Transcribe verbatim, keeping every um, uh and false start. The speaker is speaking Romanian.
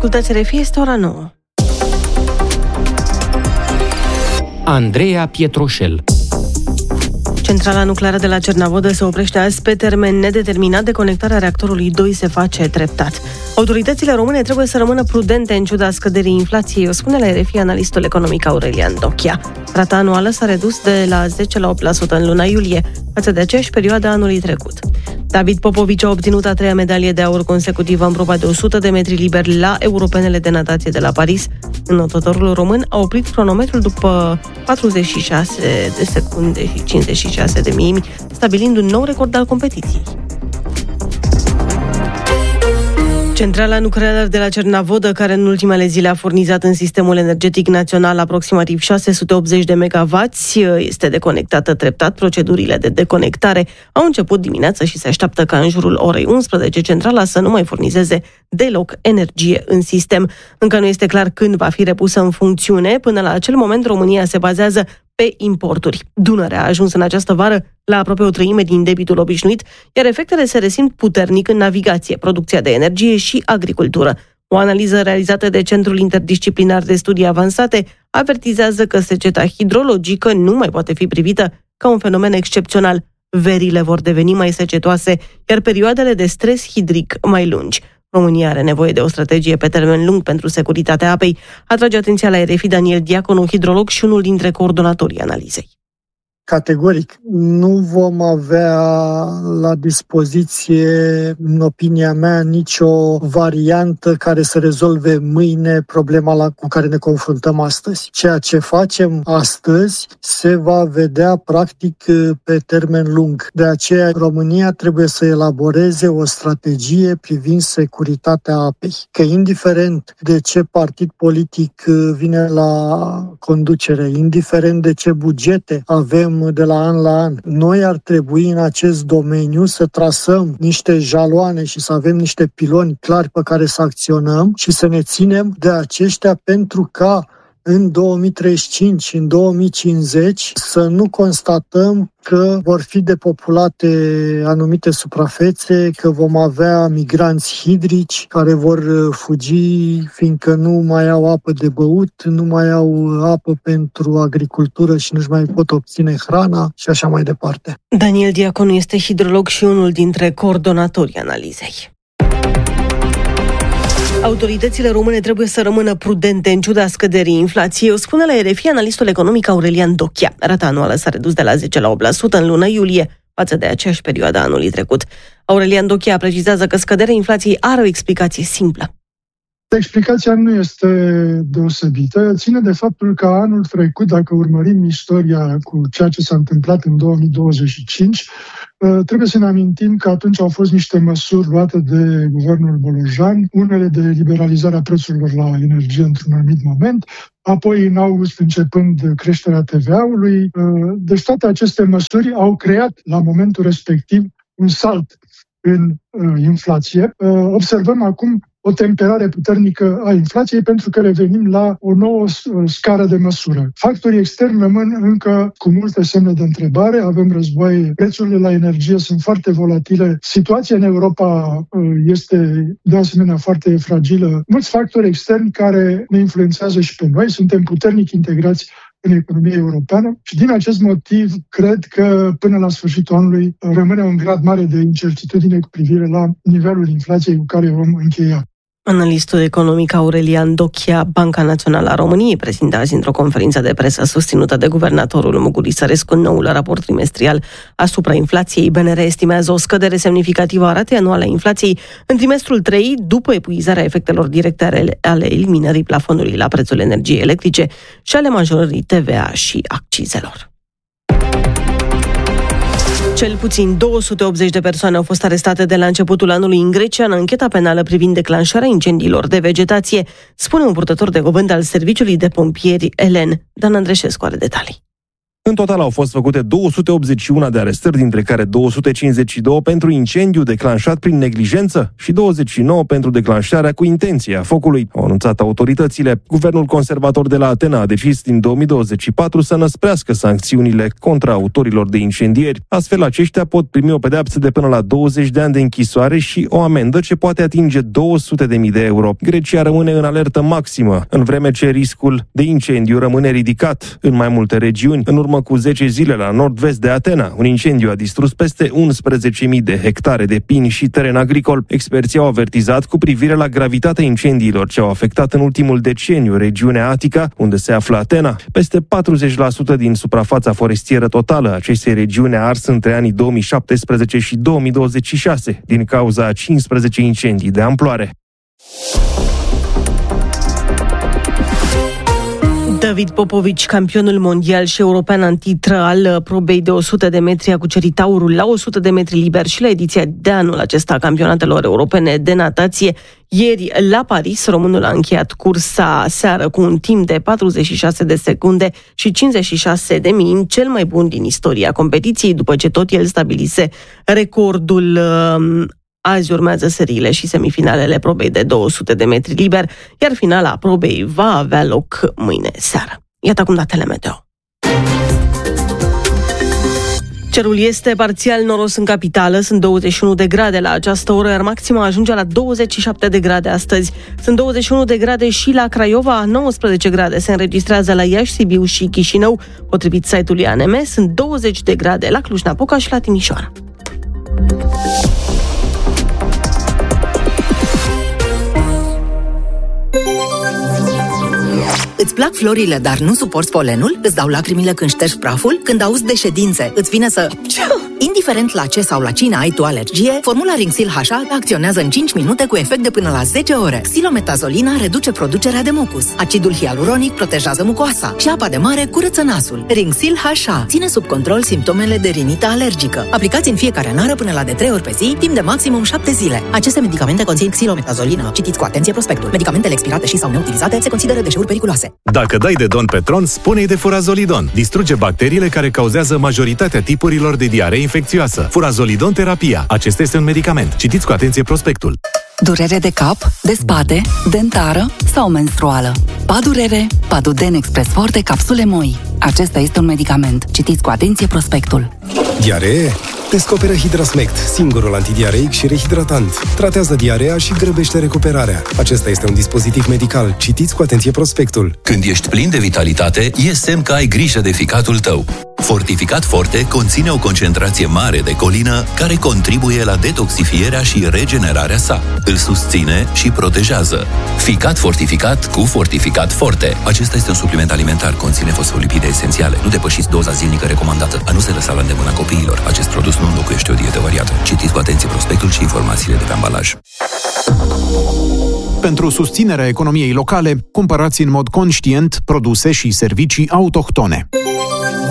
Ascultați R F I, este ora nouă. Andreea Pietroșel. Centrala nucleară de la Cernavodă se oprește azi pe termen nedeterminat. Deconectarea reactorului doi se face treptat. Autoritățile române trebuie să rămână prudente în ciuda scăderii inflației, o spune la R F I analistul economic Aurelian Dochia. Rata anuală s-a redus de la zece la opt la sută în luna iulie, față de aceeași perioadă anului trecut. David Popovici a obținut a treia medalie de aur consecutivă în proba de o sută de metri liberi la Europenele de natație de la Paris. Înotătorul român a oprit cronometrul după patruzeci și șase de secunde și cincizeci și șase de milimi, stabilind un nou record al competiției. Centrala nucleară de la Cernavodă, care în ultimele zile a furnizat în sistemul energetic național aproximativ șase sute optzeci de megawatți, este deconectată treptat. Procedurile de deconectare au început dimineața și se așteaptă ca în jurul orei unsprezece centrala să nu mai furnizeze deloc energie în sistem. Încă nu este clar când va fi repusă în funcțiune. Până la acel moment, România se bazează pe importuri. Dunărea a ajuns în această vară la aproape o treime din debitul obișnuit, iar efectele se resimt puternic în navigație, producția de energie și agricultură. O analiză realizată de Centrul Interdisciplinar de Studii Avansate avertizează că seceta hidrologică nu mai poate fi privită ca un fenomen excepțional. Verile vor deveni mai secetoase, iar perioadele de stres hidric mai lungi. România are nevoie de o strategie pe termen lung pentru securitatea apei, atrage atenția la R F I Daniel Diaconu, hidrolog și unul dintre coordonatorii analizei. Categoric, nu vom avea la dispoziție, în opinia mea, nicio variantă care să rezolve mâine problema la, cu care ne confruntăm astăzi. Ceea ce facem astăzi se va vedea practic pe termen lung. De aceea, România trebuie să elaboreze o strategie privind securitatea apei. Că indiferent de ce partid politic vine la conducere, indiferent de ce bugete avem de la an la an, noi ar trebui în acest domeniu să trasăm niște jaloane și să avem niște piloni clari pe care să acționăm și să ne ținem de aceștia pentru ca în două mii treizeci și cinci, în două mii cincizeci, să nu constatăm că vor fi depopulate anumite suprafețe, că vom avea migranți hidrici care vor fugi fiindcă nu mai au apă de băut, nu mai au apă pentru agricultură și nu-și mai pot obține hrana și așa mai departe. Daniel Diaconu este hidrolog și unul dintre coordonatorii analizei. Autoritățile române trebuie să rămână prudente în ciuda scăderii inflației, o spune la R F I analistul economic Aurelian Dochia. Rata anuală s-a redus de la zece la opt la sută în luna iulie, față de aceeași perioadă anului trecut. Aurelian Dochia precizează că scăderea inflației are o explicație simplă. Explicația nu este deosebită, ține de faptul că anul trecut, dacă urmărim istoria cu ceea ce s-a întâmplat în două mii douăzeci și cinci, trebuie să ne amintim că atunci au fost niște măsuri luate de guvernul Bolojan, unele de liberalizare a prețurilor la energie într-un anumit moment, apoi în august începând creșterea T V A-ului. Deci toate aceste măsuri au creat la momentul respectiv un salt în inflație. Observăm acum o temperare puternică a inflației pentru că revenim la o nouă scară de măsură. Factorii externi rămân încă cu multe semne de întrebare, avem războaie, prețurile la energie sunt foarte volatile, situația în Europa este de asemenea foarte fragilă. Mulți factori externi care ne influențează și pe noi, suntem puternic integrați în economia europeană și din acest motiv cred că până la sfârșitul anului rămâne un grad mare de incertitudine cu privire la nivelul inflației cu care vom încheia. Analistul economic Aurelian Dochia, Banca Națională a României, prezintă azi într-o conferință de presă susținută de guvernatorul Mugur Isărescu noul raport trimestrial asupra inflației. B N R estimează o scădere semnificativă a ratei anuale a inflației în trimestrul trei, după epuizarea efectelor directe ale, ale eliminării plafonului la prețul energiei electrice și ale majorării T V A și accizelor. Cel puțin două sute optzeci de persoane au fost arestate de la începutul anului în Grecia în ancheta penală privind declanșarea incendiilor de vegetație, spune un purtător de cuvânt al Serviciului de Pompieri Elen. Dan Andreșescu are detalii. În total au fost făcute două sute optzeci și unu de arestări, dintre care două sute cincizeci și doi pentru incendiu declanșat prin neglijență și douăzeci și nouă pentru declanșarea cu intenție a focului, au anunțat autoritățile. Guvernul conservator de la Atena a decis din două mii douăzeci și patru să năsprească sancțiunile contra autorilor de incendieri. Astfel, aceștia pot primi o pedeapsă de până la douăzeci de ani de închisoare și o amendă ce poate atinge două sute de mii de euro. Grecia rămâne în alertă maximă, în vreme ce riscul de incendiu rămâne ridicat în mai multe regiuni. În urmă cu zece zile, la nord-vest de Atena, un incendiu a distrus peste unsprezece mii de hectare de pini și teren agricol. Experții au avertizat cu privire la gravitatea incendiilor ce au afectat în ultimul deceniu regiunea Atica, unde se află Atena. Peste patruzeci la sută din suprafața forestieră totală a acestei regiuni a ars între anii două mii șaptesprezece și două mii douăzeci și șase, din cauza a cincisprezece incendii de amploare. David Popovici, campionul mondial și european în titră al probei de o sută de metri, a cucerit aurul la o sută de metri liber și la ediția de anul acesta a campionatelor europene de natație. Ieri, la Paris, românul a încheiat cursa seară cu un timp de patruzeci și șase de secunde și cincizeci și șase de mii, cel mai bun din istoria competiției, după ce tot el stabilise recordul. Azi urmează seriile și semifinalele probei de două sute de metri liber, iar finala probei va avea loc mâine seară. Iată acum datele meteo. Cerul este parțial noros în capitală, sunt douăzeci și unu de grade la această oră, iar maxima ajunge la douăzeci și șapte de grade astăzi. Sunt douăzeci și unu de grade și la Craiova, nouăsprezece grade se înregistrează la Iași, Sibiu și Chișinău. Potrivit site-ului A N M, sunt douăzeci de grade la Cluj-Napoca și la Timișoara. Îți plac florile, dar nu suporți polenul? Îți dau lacrimile când ștergi praful? Când auzi de ședințe, îți vine să... Indiferent la ce sau la cine ai tu alergie, formula Rinxil H A acționează în cinci minute cu efect de până la zece ore. Xilometasolina reduce producerea de mucus. Acidul hialuronic protejează mucoasa și apa de mare curăță nasul. Rinxil H A ține sub control simptomele de rinită alergică. Aplicați în fiecare nară până la de trei ori pe zi, timp de maximum șapte zile. Aceste medicamente conțin xilometazolină. Citiți cu atenție prospectul. Medicamentele expirate și sau neutilizate se consideră deșeuri periculoase. Dacă dai de don pe tron, spune-i de furazolidon. Distruge bacteriile care cauzează majoritatea tipurilor de diaree infecțioasă. Furazolidon terapia. Acesta este un medicament. Citiți cu atenție prospectul. Durere de cap, de spate, dentară sau menstruală. Padurere, Paduden Express Forte, capsule moi. Acesta este un medicament. Citiți cu atenție prospectul. Diaree? Descoperă Hidrasmect, singurul antidiareic și rehidratant. Tratează diarea și grăbește recuperarea. Acesta este un dispozitiv medical. Citiți cu atenție prospectul. Când ești plin de vitalitate, e semn că ai grijă de ficatul tău. Fortificat Forte conține o concentrație mare de colină care contribuie la detoxifierea și regenerarea sa. Îl susține și protejează. Ficat fortificat cu Fortificat Forte. Acesta este un supliment alimentar, conține fosfolipide esențiale. Nu depășiți doza zilnică recomandată. A nu se lăsa la îndemâna copiilor. Acest produs nu înlocuiește o dietă variată. Citiți cu atenție prospectul și informațiile de pe ambalaj. Pentru susținerea economiei locale, cumpărați în mod conștient produse și servicii autohtone.